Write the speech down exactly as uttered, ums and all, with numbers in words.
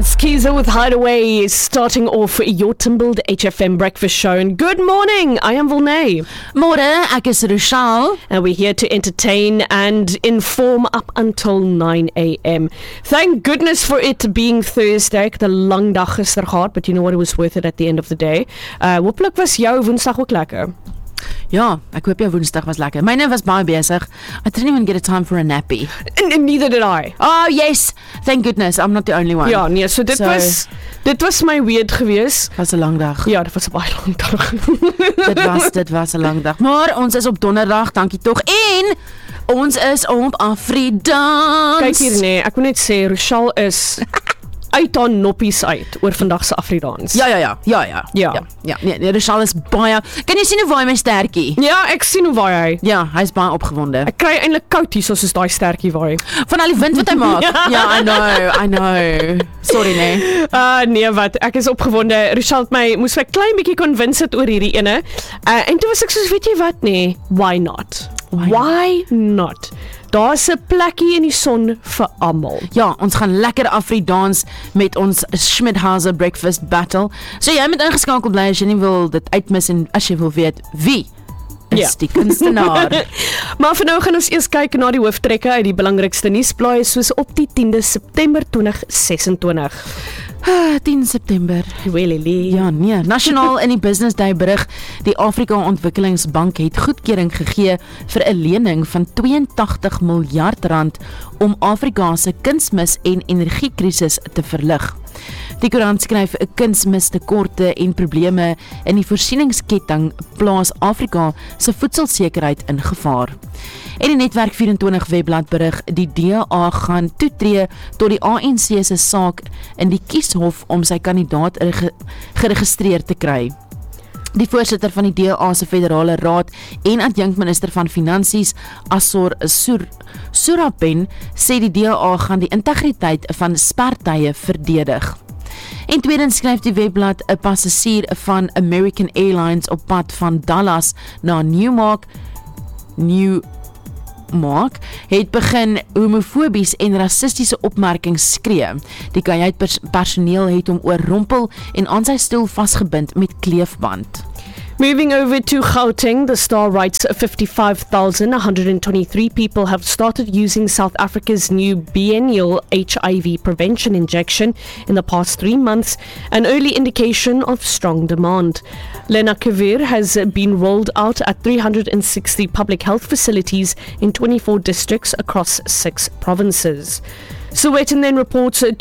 It's Kiza with Hideaway, starting off your Timbled H F M breakfast show. And good morning, I am Volney. Môre, ek is Rochelle. And we're here to entertain and inform up until nine a.m. Thank goodness for it being Thursday. Ek het 'n lang dag gister gehad, but you know what, it was worth it at the end of the day. Uh, hooplik was jou Woensdag ook lekker. Ja, ek hoop jou Woensdag was lekker. Myne was baie besig. I didn't even get a time for a nappy. And, and neither did I. Oh yes, thank goodness, I'm not the only one. Ja, nee, so dit So- was dit was my weird gewees. Was 'n lang dag. Ja, dit was 'n baie lang dag. Dit was dit was 'n lang dag. Maar ons is op donderdag, dankie tog. En ons is op Afridans. Kyk hier nee, ek wil net sê Rochelle is uit haar noppies uit oor vandag se Afridans. Ja ja ja, ja ja. Ja. Ja, ja nee, nee, Rochelle is baie. Kan jy sien hoe waai my stertjie? Ja, ek sien hoe waai hy. Ja, hy's baie opgewonde. Ek kry eintlik koud hier soos daai stertjie waai. Van al die wind wat hy maak. Ja, I know, I know. Sorry nee. Ah uh, nee, wat? Ek is opgewonde. Rochelle het my moes my klein bietjie convince het oor hierdie ene. Uh, en toe was ek soos, weet jy wat nee, why not? Why Why not? Daar's 'n plekkie in die son vir almal. Ja, ons gaan lekker Afridans met ons Schmidhauser Breakfast Battle. So jy moet ingeskakel bly as jy nie wil dit uitmis en as jy wil weet wie is Ja. die kunstenaar. Maar vir nou gaan ons eers kyk na die hooftrekke uit die belangrikste nuusblaaie soos op die tiende September twintig sesentwintig. Ah, tien September. Welele. Ja, nee. Nasionaal in die Business Day berig, die Afrika Ontwikkelingsbank het goedkeuring gegee vir 'n lening van tweeëntagtig miljard rand om Afrika se kunsmis en energiekrisis te verlig. Die koerant skryf 'n kunsmistekorte en probleme in die voorsieningsketting plaas Afrika se voedselsekerheid in gevaar. En die Netwerk vyf en twintig webblad berig, die D A gaan toetree tot die A N C se saak in die kieshof om sy kandidaat rege- geregistreer te kry. Die voorsitter van die D A se Federale Raad en adjunkminister van Finansies, Assor Sur Surapen, sê die D A gaan die integriteit van spertye verdedig. En tweedens skryf die webblad, 'n passasier van American Airlines op pad van Dallas na Newmark, New Mark het begin homofobies en rassistiese opmerkings skree. Die kajuitpersoneel het hom oorrompel en aan sy stoel vasgebind met kleefband. Moving over to Gauteng, the Star writes fifty-five thousand one hundred twenty-three people have started using South Africa's new biennial H I V prevention injection in the past three months, an early indication of strong demand. Lenacavir has been rolled out at three hundred sixty public health facilities in twenty-four districts across six provinces. Sowetan then reports